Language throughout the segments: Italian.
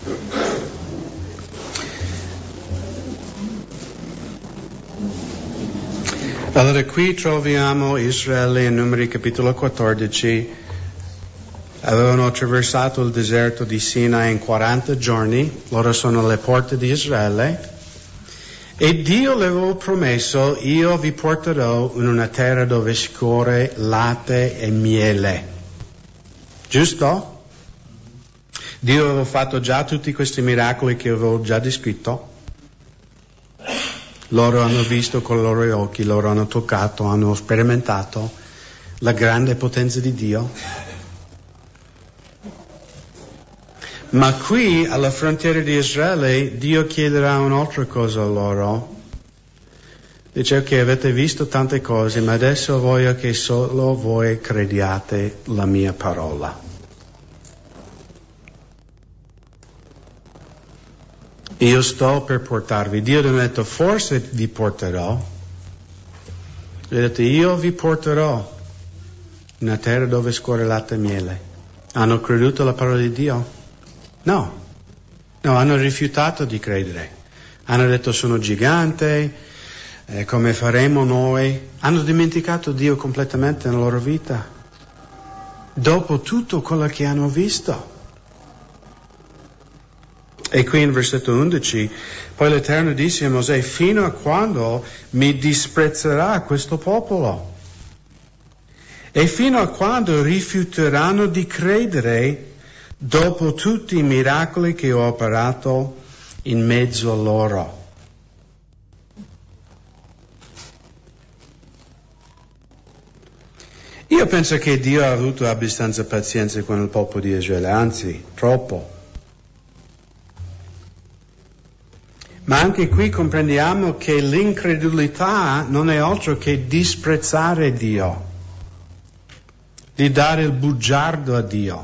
Allora qui troviamo Israele in Numeri capitolo 14. Avevano attraversato il deserto di Sinai in 40 giorni, loro sono le porte di Israele, e Dio le aveva promesso: io vi porterò in una terra dove scorre latte e miele. Giusto? Dio aveva fatto già tutti questi miracoli che avevo già descritto. Loro hanno visto con i loro occhi, loro hanno toccato, hanno sperimentato la grande potenza di Dio. Ma qui, alla frontiera di Israele, Dio chiederà un'altra cosa a loro. Dice: ok, avete visto tante cose, ma adesso voglio che solo voi crediate la mia parola. Io sto per portarvi. Dio non ha detto forse vi porterò. Ha detto io vi porterò in una terra dove scorre latte e miele. Hanno creduto alla parola di Dio? No, hanno rifiutato di credere. Hanno detto sono gigante, come faremo noi? Hanno dimenticato Dio completamente nella loro vita. Dopo tutto quello che hanno visto. E qui in versetto 11, poi l'Eterno disse a Mosè: fino a quando mi disprezzerà questo popolo? E fino a quando rifiuteranno di credere dopo tutti i miracoli che ho operato in mezzo a loro? Io penso che Dio ha avuto abbastanza pazienza con il popolo di Israele, anzi, troppo. Ma anche qui comprendiamo che l'incredulità non è altro che disprezzare Dio, di dare il bugiardo a Dio.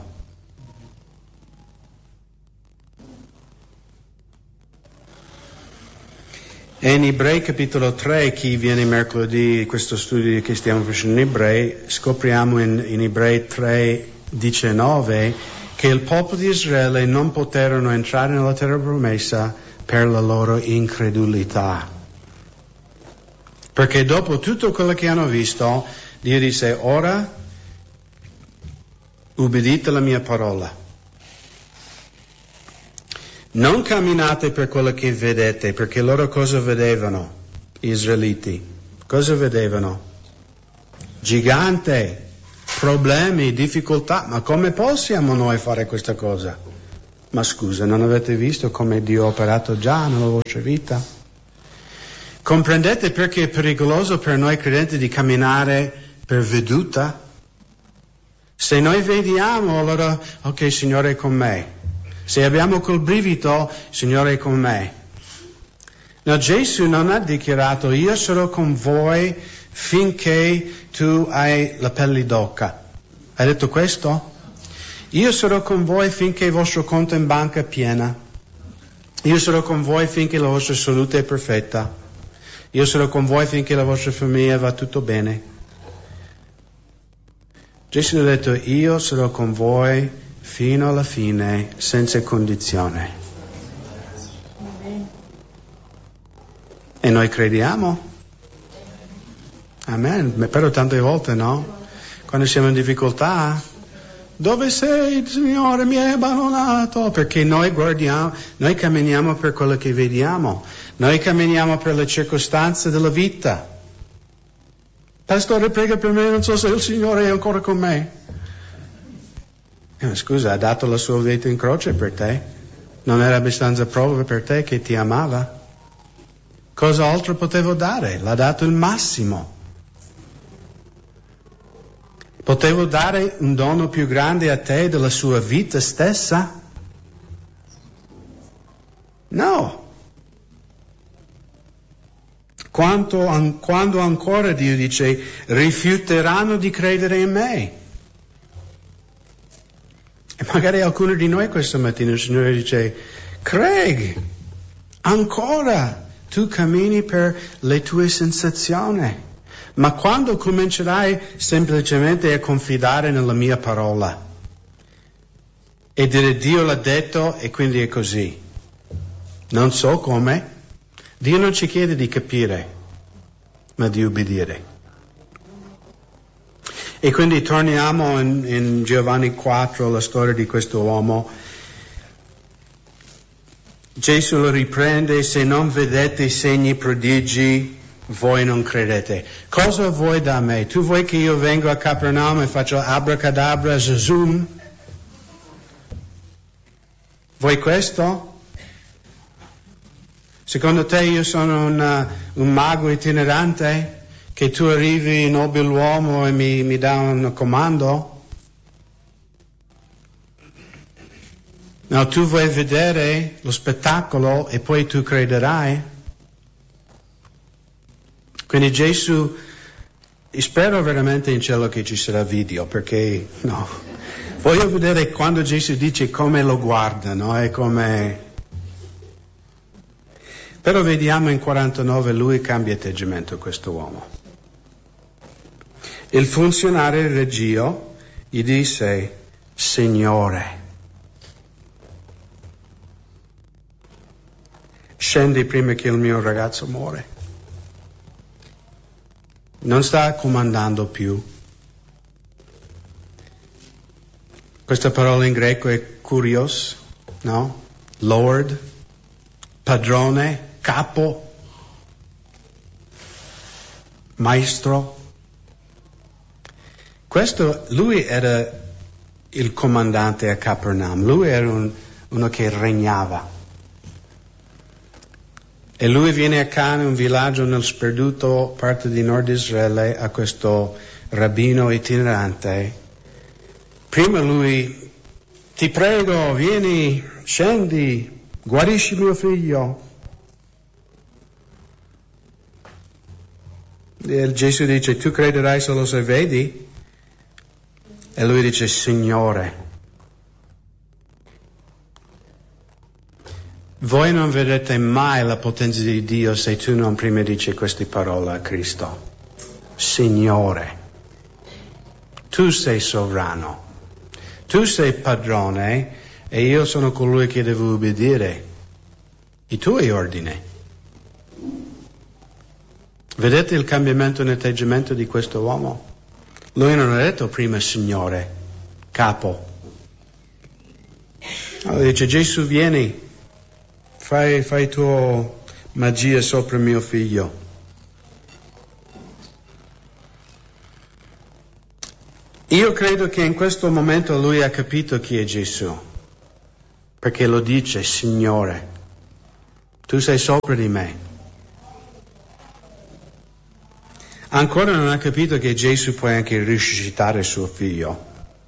E in Ebrei capitolo 3, chi viene mercoledì, questo studio che stiamo facendo in Ebrei, scopriamo in Ebrei 3:19 che il popolo di Israele non poterono entrare nella terra promessa per la loro incredulità. Perché dopo tutto quello che hanno visto, Dio disse: ora ubbidite la mia parola. Non camminate per quello che vedete, perché loro cosa vedevano, gli israeliti? Cosa vedevano? Gigante, problemi, difficoltà. Ma come possiamo noi fare questa cosa? Ma scusa, non avete visto come Dio ha operato già nella vostra vita? Comprendete perché è pericoloso per noi credenti di camminare per veduta? Se noi vediamo, allora, ok, Signore è con me. Se abbiamo quel brivido, Signore è con me. No, Gesù non ha dichiarato: io sarò con voi finché tu hai la pelle d'oca. Ha detto questo? Io sarò con voi finché il vostro conto in banca è piena. Io sarò con voi finché la vostra salute è perfetta. Io sarò con voi finché la vostra famiglia va tutto bene. Gesù ha detto: io sarò con voi fino alla fine, senza condizione. E noi crediamo? Amen. Però tante volte no? Quando siamo in difficoltà: dove sei, Signore? Mi hai abbandonato. Perché noi camminiamo per quello che vediamo. Noi camminiamo per le circostanze della vita. Pastore, prega per me, non so se il Signore è ancora con me. Scusa, ha dato la sua vita in croce per te? Non era abbastanza prova per te che ti amava? Cosa altro potevo dare? L'ha dato il massimo. Potevo dare un dono più grande a te della sua vita stessa? No. Quando ancora Dio dice: rifiuteranno di credere in me. E magari alcuni di noi questa mattina il Signore dice: Craig, ancora tu cammini per le tue sensazioni. Ma quando comincerai semplicemente a confidare nella mia parola, e dire Dio l'ha detto e quindi è così. Non so come. Dio non ci chiede di capire, ma di ubbidire. E quindi torniamo in Giovanni 4, la storia di questo uomo. Gesù lo riprende: se non vedete i segni prodigi, voi non credete. Cosa vuoi da me? Tu vuoi che io venga a Capernaum e faccia abracadabra, zoom? Vuoi questo? Secondo te io sono un mago itinerante? Che tu arrivi, nobiluomo, e mi dà un comando? No, tu vuoi vedere lo spettacolo e poi tu crederai? Quindi Gesù, spero veramente in cielo che ci sarà video, perché no, voglio vedere quando Gesù dice come lo guardano e come... Però vediamo in 49 lui cambia atteggiamento, questo uomo. Il funzionario, il reggio, gli disse: Signore, scendi prima che il mio ragazzo muore. Non sta comandando più. Questa parola in greco è kurios, no? Lord, padrone, capo, maestro. Lui era il comandante a Capernaum, lui era uno che regnava. E lui viene a Cana, un villaggio nel sperduto parte di Nord Israele, a questo rabbino itinerante. Prima lui: ti prego, vieni, scendi, guarisci mio figlio. E Gesù dice: tu crederai solo se vedi? E lui dice: Signore, voi non vedrete mai la potenza di Dio se tu non prima dici queste parole a Cristo. Signore, tu sei sovrano, tu sei padrone e io sono colui che devo ubbidire i tuoi ordini. Vedete il cambiamento in atteggiamento di questo uomo? Lui non ha detto prima Signore, capo. Allora dice: Gesù, vieni, fai tua magia sopra mio figlio. Io credo che in questo momento lui ha capito chi è Gesù, perché lo dice: Signore, tu sei sopra di me. Ancora non ha capito che Gesù può anche risuscitare suo figlio.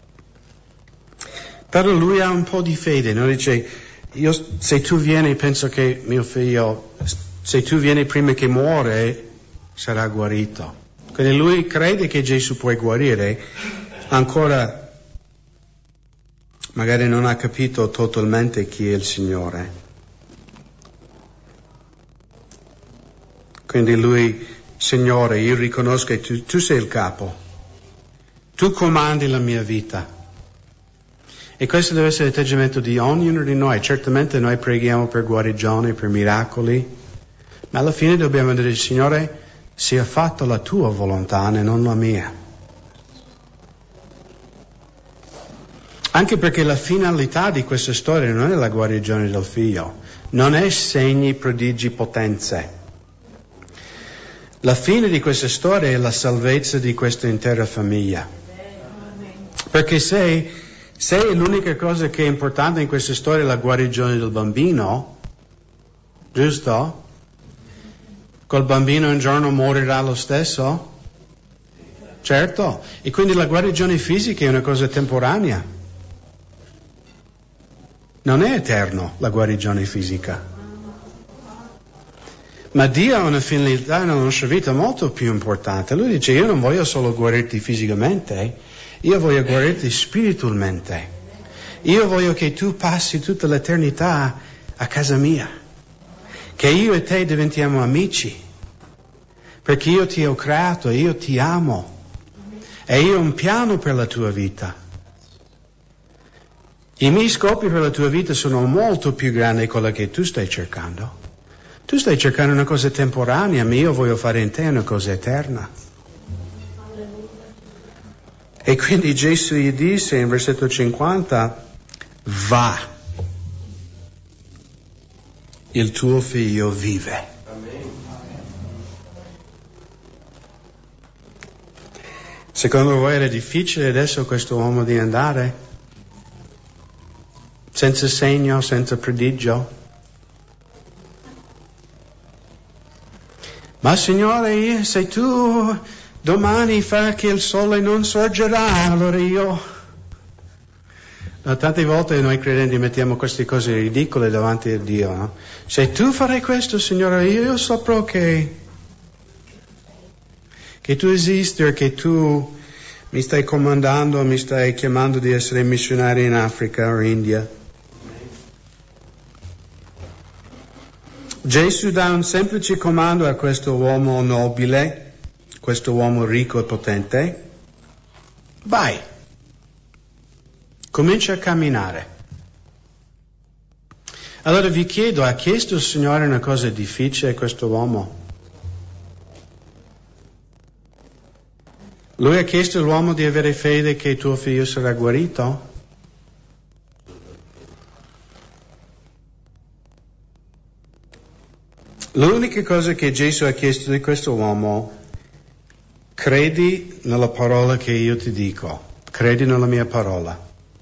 Però lui ha un po' di fede, no? Dice: se tu vieni, penso che mio figlio, se tu vieni prima che muore, sarà guarito. Quindi lui crede che Gesù può guarire, ancora magari non ha capito totalmente chi è il Signore. Quindi lui: Signore, io riconosco che tu sei il capo, tu comandi la mia vita. E questo deve essere l'atteggiamento di ognuno di noi. Certamente noi preghiamo per guarigione, per miracoli, ma alla fine dobbiamo dire: Signore, sia fatta la tua volontà e non la mia. Anche perché la finalità di questa storia non è la guarigione del figlio, non è segni, prodigi, potenze. La fine di questa storia è la salvezza di questa intera famiglia. Perché se l'unica cosa che è importante in questa storia è la guarigione del bambino, giusto? Quel bambino un giorno morirà lo stesso? Certo. E quindi la guarigione fisica è una cosa temporanea. Non è eterno la guarigione fisica. Ma Dio ha una finalità nella nostra vita molto più importante. Lui dice: io non voglio solo guarirti fisicamente, io voglio guarirti spiritualmente. Io voglio che tu passi tutta l'eternità a casa mia, che io e te diventiamo amici, perché io ti ho creato, io ti amo e io ho un piano per la tua vita. I miei scopi per la tua vita sono molto più grandi di quello che tu stai cercando. Tu stai cercando una cosa temporanea, ma io voglio fare in te una cosa eterna. E quindi Gesù gli disse in versetto 50, va, il tuo figlio vive. Secondo voi era difficile adesso questo uomo di andare? Senza segno, senza prodigio? Ma Signore, se tu domani fai che il sole non sorgerà, allora io... No, tante volte noi credenti mettiamo queste cose ridicole davanti a Dio, no? Se tu farai questo, Signore, io saprò che tu esisti, che tu mi stai comandando, mi stai chiamando di essere missionario in Africa o India. Gesù dà un semplice comando a questo uomo nobile, questo uomo ricco e potente. Vai, comincia a camminare. Allora vi chiedo, ha chiesto il Signore una cosa difficile a questo uomo? Lui ha chiesto all'uomo di avere fede che tuo figlio sarà guarito? L'unica cosa che Gesù ha chiesto di questo uomo, credi nella parola che io ti dico, credi nella mia parola.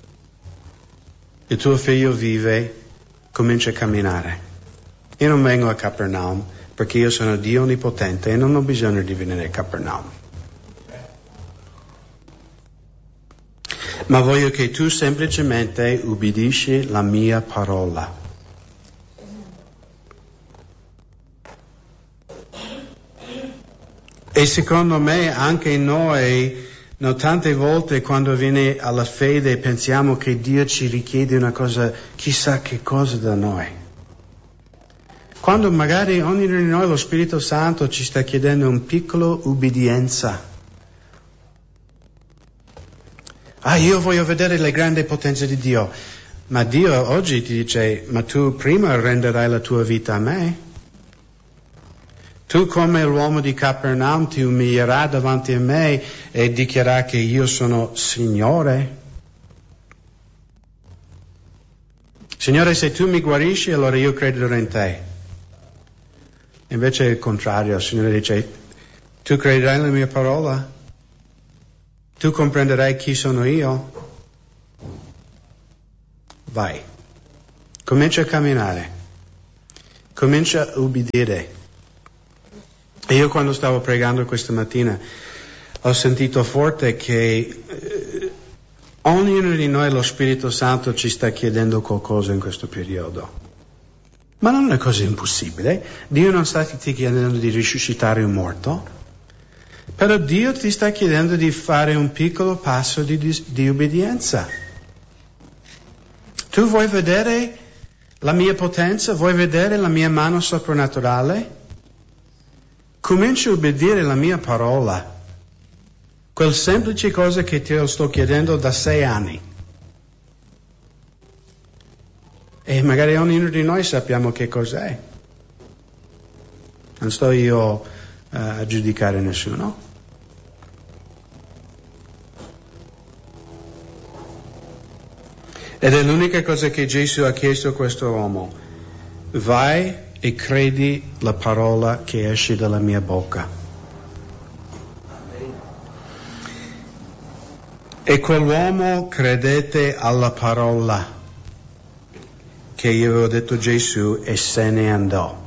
Il tuo figlio vive, comincia a camminare. Io non vengo a Capernaum perché io sono Dio onnipotente e non ho bisogno di venire a Capernaum. Ma voglio che tu semplicemente ubbidisci la mia parola. E secondo me anche noi, no, tante volte quando viene alla fede pensiamo che Dio ci richiede una cosa, chissà che cosa da noi. Quando magari ognuno di noi lo Spirito Santo ci sta chiedendo un piccolo ubbidienza. Io voglio vedere le grandi potenze di Dio. Ma Dio oggi ti dice, ma tu prima renderai la tua vita a me? Tu come l'uomo di Capernaum ti umilierai davanti a me e dichiarerai che io sono Signore? Signore, se tu mi guarisci, allora io crederò in te. Invece è il contrario, il Signore dice, tu crederai nella mia parola? Tu comprenderai chi sono io? Vai, comincia a camminare, comincia a ubbidire. E io quando stavo pregando questa mattina ho sentito forte che ognuno di noi, lo Spirito Santo, ci sta chiedendo qualcosa in questo periodo. Ma non è una cosa impossibile. Dio non sta ti chiedendo di risuscitare un morto. Però Dio ti sta chiedendo di fare un piccolo passo di ubbidienza. Tu vuoi vedere la mia potenza? Vuoi vedere la mia mano soprannaturale? Comincia a ubbidire la mia parola. Quel semplice cosa che ti sto chiedendo da 6 anni. E magari ognuno di noi sappiamo che cos'è. Non sto io a giudicare nessuno. Ed è l'unica cosa che Gesù ha chiesto a questo uomo. Vai e credi la parola che esce dalla mia bocca. E quell'uomo credette alla parola che io avevo detto Gesù e se ne andò.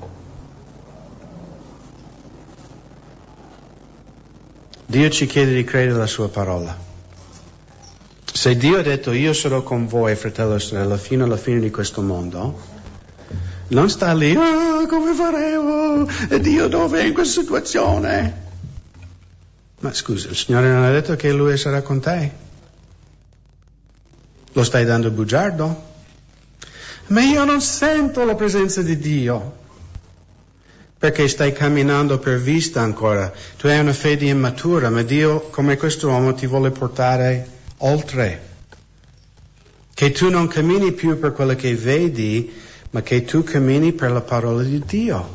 Dio ci chiede di credere alla sua parola. Se Dio ha detto io sarò con voi, fratello e sorella, fino alla fine di questo mondo, non sta lì, come faremo? E Dio dove è in questa situazione? Ma scusa, il Signore non ha detto che Lui sarà con te? Lo stai dando bugiardo? Ma io non sento la presenza di Dio. Perché stai camminando per vista ancora. Tu hai una fede immatura, ma Dio, come questo uomo, ti vuole portare oltre. Che tu non cammini più per quello che vedi, ma che tu cammini per la parola di Dio.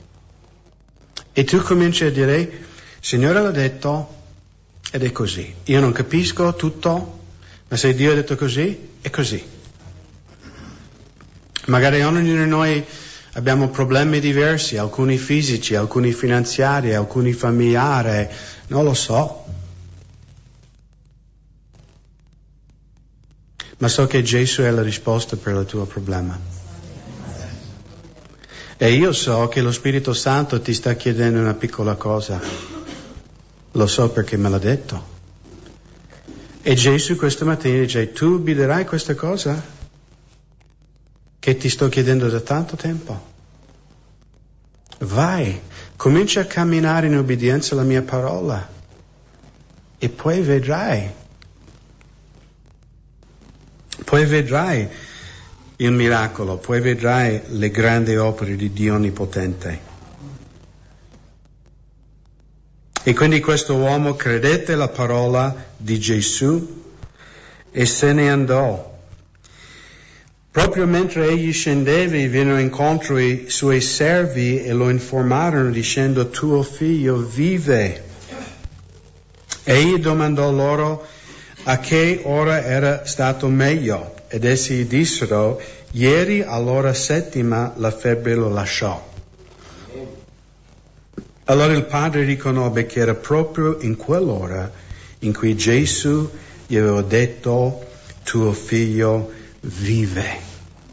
E tu cominci a dire, Signore l'ha detto, ed è così. Io non capisco tutto, ma se Dio ha detto così, è così. Magari ognuno di noi abbiamo problemi diversi, alcuni fisici, alcuni finanziari, alcuni familiari, non lo so. Ma so che Gesù è la risposta per il tuo problema. E io so che lo Spirito Santo ti sta chiedendo una piccola cosa. Lo so perché me l'ha detto. E Gesù questa mattina dice, tu ubbidirai questa cosa che ti sto chiedendo da tanto tempo. Vai, comincia a camminare in obbedienza alla mia parola e poi vedrai il miracolo, poi vedrai le grandi opere di Dio Onnipotente. E quindi questo uomo credette alla parola di Gesù e se ne andò. Proprio mentre egli scendeva, vennero incontro i suoi servi e lo informarono dicendo, tuo figlio vive. Egli domandò loro a che ora era stato meglio, ed essi dissero, ieri all'ora 7 la febbre lo lasciò. Allora il padre riconobbe che era proprio in quell'ora in cui Gesù gli aveva detto, tuo figlio vive.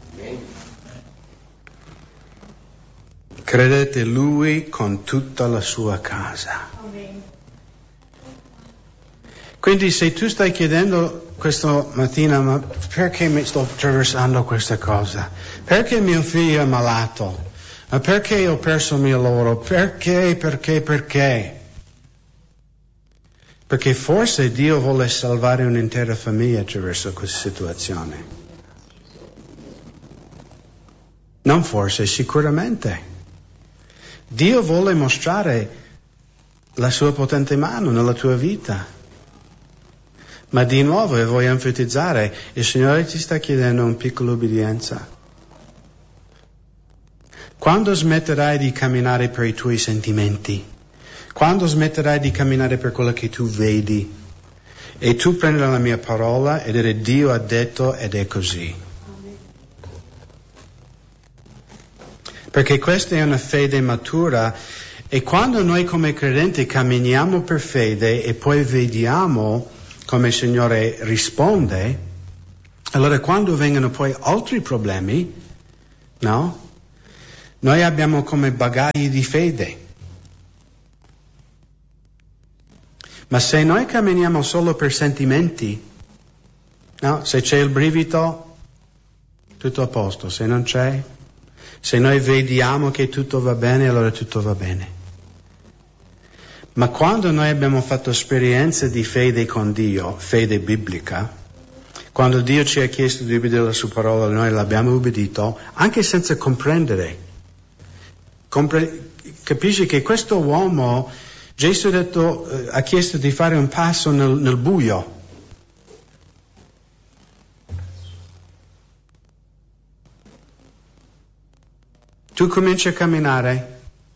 Credete lui con tutta la sua casa. Quindi se tu stai chiedendo questa mattina, ma perché mi sto attraversando questa cosa? Perché mio figlio è malato? Ma perché ho perso il mio lavoro? Perché? Perché forse Dio vuole salvare un'intera famiglia attraverso questa situazione. Non forse, sicuramente. Dio vuole mostrare la sua potente mano nella tua vita. Ma di nuovo voglio enfatizzare, il Signore ti sta chiedendo una piccola obbedienza. Quando smetterai di camminare per i tuoi sentimenti, quando smetterai di camminare per quello che tu vedi, e tu prenderai la mia parola e dire Dio ha detto ed è così. Perché questa è una fede matura e quando noi come credenti camminiamo per fede e poi vediamo come il Signore risponde, allora quando vengono poi altri problemi, no? Noi abbiamo come bagagli di fede. Ma se noi camminiamo solo per sentimenti, no? Se c'è il brivido, tutto a posto, se non c'è, se noi vediamo che tutto va bene, allora tutto va bene. Ma quando noi abbiamo fatto esperienze di fede con Dio, fede biblica, quando Dio ci ha chiesto di obbedire alla sua parola, noi l'abbiamo obbedito, anche senza comprendere. Capisci che questo uomo, Gesù ha chiesto di fare un passo nel buio. Tu cominci a camminare.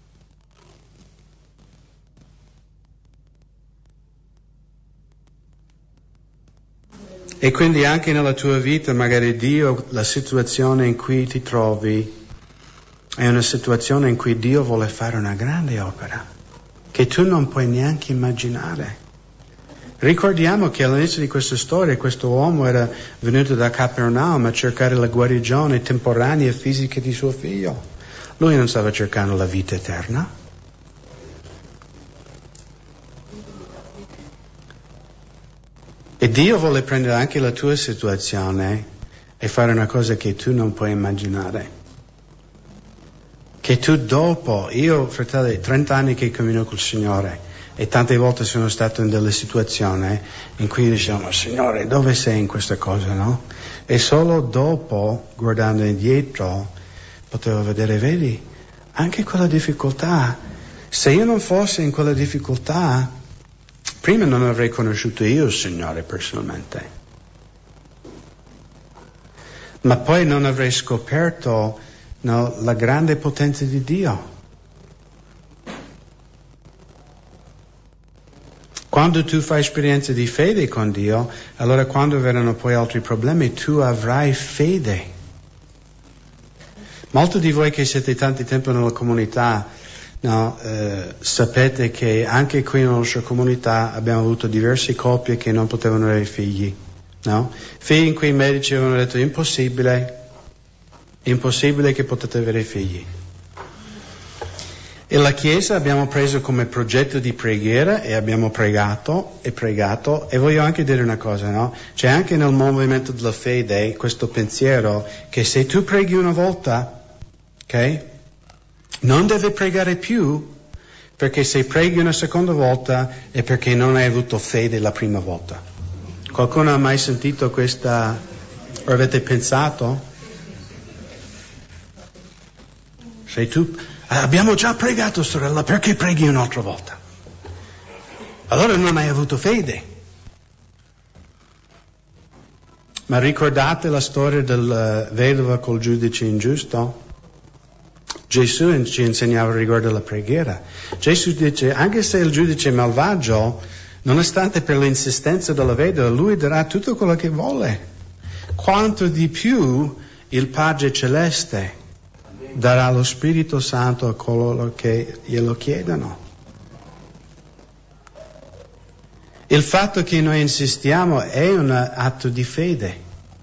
E quindi anche nella tua vita, magari Dio, la situazione in cui ti trovi, è una situazione in cui Dio vuole fare una grande opera, che tu non puoi neanche immaginare. Ricordiamo che all'inizio di questa storia questo uomo era venuto da Capernaum a cercare la guarigione temporanea e fisica di suo figlio. Lui non stava cercando la vita eterna. E Dio vuole prendere anche la tua situazione e fare una cosa che tu non puoi immaginare. Che tu dopo, io fratelli, 30 anni che cammino col Signore e tante volte sono stato in delle situazioni in cui diciamo, Signore, dove sei in questa cosa, no? E solo dopo, guardando indietro, potevo vedere, vedi, anche quella difficoltà, se io non fossi in quella difficoltà, prima non avrei conosciuto io il Signore personalmente. ma poi non avrei scoperto la grande potenza di Dio. Quando tu fai esperienza di fede con Dio, allora quando verranno poi altri problemi, tu avrai fede. Molti di voi che siete tanti tempo nella comunità, sapete che anche qui nella nostra comunità abbiamo avuto diverse coppie che non potevano avere figli. No? Figli in cui i medici avevano detto impossibile che potete avere figli. E la Chiesa abbiamo preso come progetto di preghiera e abbiamo pregato, e voglio anche dire una cosa, no? C'è anche nel movimento della fede questo pensiero che se tu preghi una volta, ok? Non devi pregare più, perché se preghi una seconda volta è perché non hai avuto fede la prima volta. Qualcuno ha mai sentito questa, o avete pensato? Se tu abbiamo già pregato, sorella, perché preghi un'altra volta? Allora non hai avuto fede. Ma ricordate la storia del vedova col giudice ingiusto? Gesù ci insegnava riguardo alla preghiera. Gesù dice, anche se il giudice è malvagio, nonostante per l'insistenza della vedova, lui darà tutto quello che vuole. Quanto di più il Padre Celeste darà lo Spirito Santo a coloro che glielo chiedono. Il fatto che noi insistiamo è un atto di fede.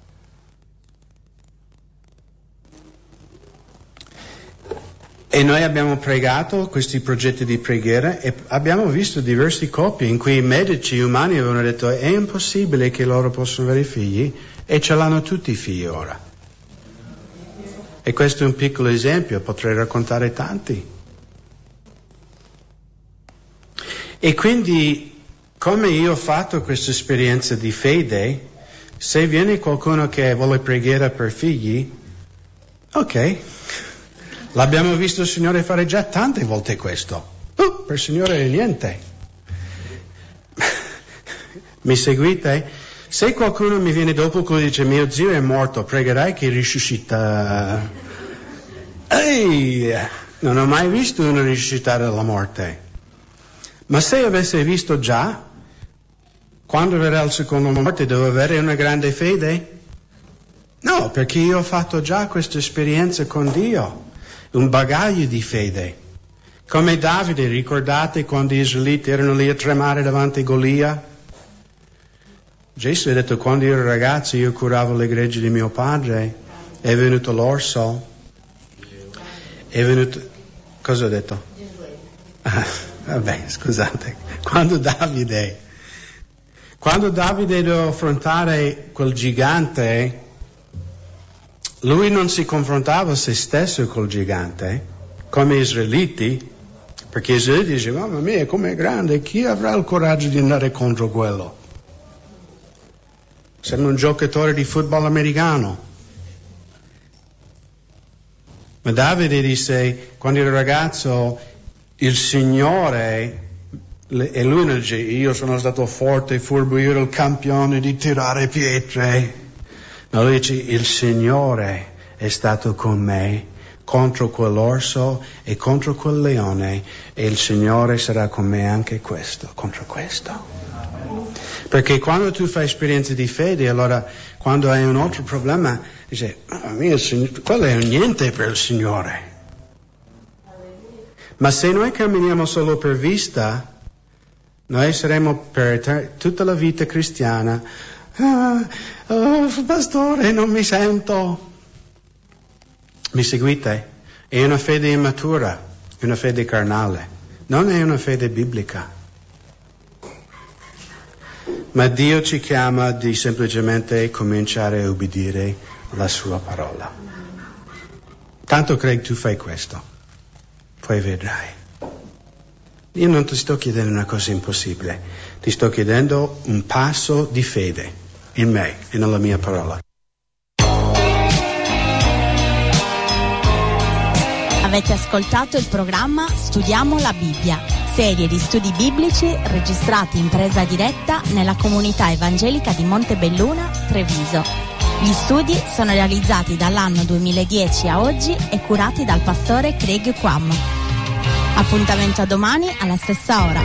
E noi abbiamo pregato questi progetti di preghiera e abbiamo visto diverse coppie in cui i medici umani avevano detto è impossibile che loro possano avere figli e ce l'hanno tutti i figli ora. E questo è un piccolo esempio, potrei raccontare tanti. E quindi, come io ho fatto questa esperienza di fede, se viene qualcuno che vuole preghiera per figli, ok, l'abbiamo visto il Signore fare già tante volte questo. Per il Signore è niente. Mi seguite? Se qualcuno mi viene dopo e dice mio zio è morto, pregherai che risuscita. Ehi, non ho mai visto uno risuscitare dalla morte. Ma se avesse visto già, quando verrà il secondo morte devo avere una grande fede? No, perché io ho fatto già questa esperienza con Dio, un bagaglio di fede. Come Davide, ricordate quando gli israeliti erano lì a tremare davanti a Golia? Gesù ha detto, quando io ero ragazzo io curavo le greggi di mio padre, è venuto l'orso, è venuto... Cosa ho detto? Vabbè, scusate. Quando Davide doveva affrontare quel gigante, lui non si confrontava se stesso col gigante, come gli israeliti, perché gli israeliti dicevano, mamma mia, com'è grande, chi avrà il coraggio di andare contro quello? Sembra un giocatore di football americano. Ma Davide disse, quando ero ragazzo, il Signore, e lui non dice, io sono stato forte, furbo, io ero il campione di tirare pietre. Ma lui dice, il Signore è stato con me contro quell'orso e contro quel leone, e il Signore sarà con me anche contro questo. Perché quando tu fai esperienze di fede, allora quando hai un altro problema, dici, mamma mia, quello è niente per il Signore. Ma se noi camminiamo solo per vista, noi saremo per tutta la vita cristiana, pastore, non mi sento. Mi seguite? È una fede immatura, è una fede carnale, non è una fede biblica. Ma Dio ci chiama di semplicemente cominciare a ubbidire la sua parola. Tanto Craig, tu fai questo, poi vedrai. Io non ti sto chiedendo una cosa impossibile, ti sto chiedendo un passo di fede in me e nella mia parola. Avete ascoltato il programma Studiamo la Bibbia, serie di studi biblici registrati in presa diretta nella comunità evangelica di Montebelluna, Treviso. Gli studi sono realizzati dall'anno 2010 a oggi e curati dal pastore Craig Quam. Appuntamento a domani alla stessa ora.